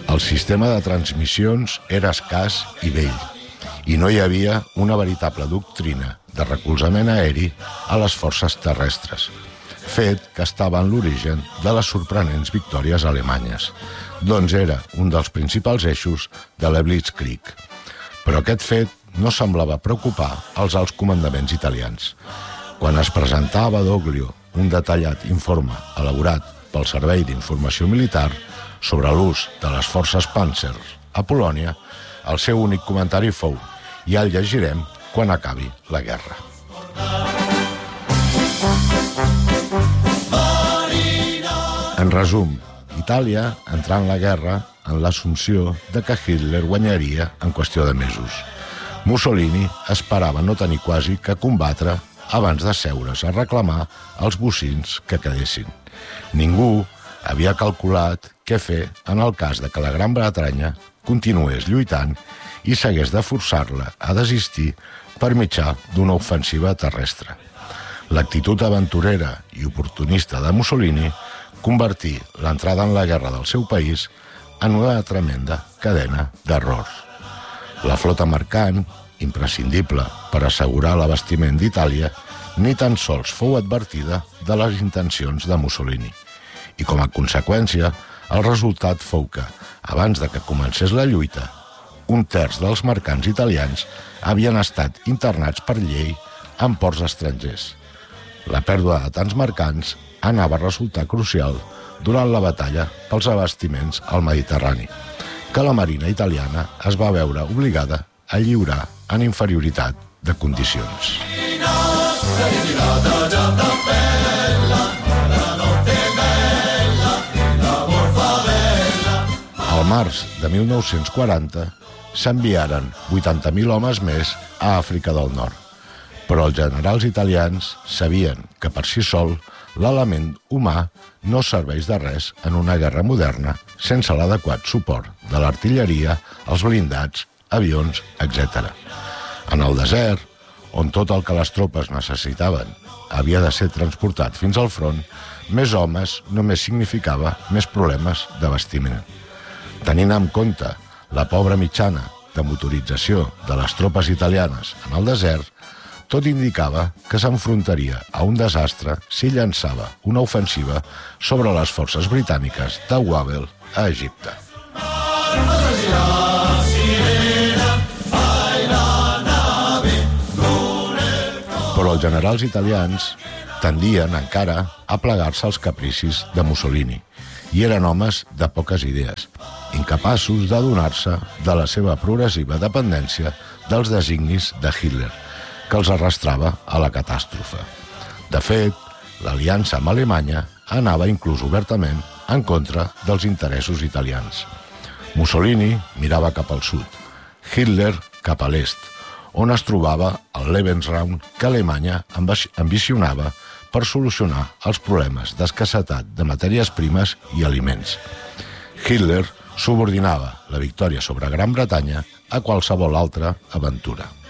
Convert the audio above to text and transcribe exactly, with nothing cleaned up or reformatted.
El sistema de transmissions era escàs i vell, i no hi havia una veritable doctrina de recolzament aeri a les forces terrestres, fet que estava en l'origen de les sorprenents victòries alemanyes, doncs era un dels principals eixos de la Blitzkrieg. Però aquest fet no semblava preocupar els alts comandaments italians. Quan es presentava a Doglio un detallat informe elaborat pel Servei d'Informació Militar sobre l'ús de les forces Panzer a Polònia, el seu únic comentari fou: ja el llegirem quan acabi la guerra. En resum, Itàlia entrà en la guerra en l'assumpció de que Hitler guanyaria en qüestió de mesos. Mussolini esperava no tenir quasi que combatre abans de seure's a reclamar els bocins que quedessin. Ningú havia calculat què fer en el cas de que la Gran Bretanya continués lluitant i s'hagués de forçar-la a desistir per mitjà d'una ofensiva terrestre. L'actitud aventurera i oportunista de Mussolini convertí l'entrada en la guerra del seu país en una tremenda cadena d'errors. La flota mercant, imprescindible per assegurar l'abastiment d'Itàlia, ni tan sols fou advertida de les intencions de Mussolini. I com a conseqüència, el resultat fou que, abans de que comencés la lluita, un terç dels mercants italians havien estat internats per llei en ports estrangers. La pèrdua de tants mercants anava a resultar crucial durant la batalla pels abastiments al Mediterrani, que la marina italiana es va veure obligada a lliurar en inferioritat de condicions. Al març de mil nou-cents quaranta s'enviaren vuitanta mil homes més a Àfrica del Nord, però els generals italians sabien que per si sol l'element humà no serveix de res en una guerra moderna sense l'adequat suport de l'artilleria, els blindats, avions, etcètera. En el desert, on tot el que les tropes necessitaven havia de ser transportat fins al front, més homes només significava més problemes d'abastiment. Tenint en compte la pobra mitjana de motorització de les tropes italianes en el desert, tot indicava que s'enfrontaria a un desastre si llançava una ofensiva sobre les forces britàniques de Wavell a Egipte. Però els generals italians tendien encara a plegar-se als capricis de Mussolini i eren homes de poques idees, incapaços d'adonar-se de la seva progressiva dependència dels designis de Hitler, que els arrastrava a la catàstrofe. De fet, l'aliança amb Alemanya anava inclús obertament en contra dels interessos italians. Mussolini mirava cap al sud, Hitler cap a l'est, on es trobava el Lebensraum que Alemanya ambicionava per solucionar els problemes d'escassetat de matèries primes i aliments. Hitler subordinava la victòria sobre Gran Bretanya a qualsevol altra aventura.